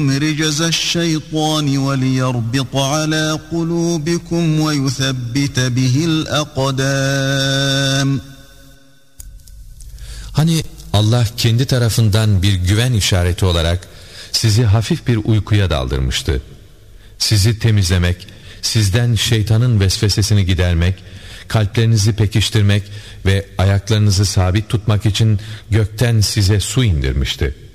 رجز الشيطان وليربط على قلوبكم ويثبت به الأقدام. Hani Allah kendi tarafından bir güven işareti olarak sizi hafif bir uykuya daldırmıştı. Sizi temizlemek, sizden şeytanın vesvesesini gidermek, kalplerinizi pekiştirmek ve ayaklarınızı sabit tutmak için gökten size su indirmişti.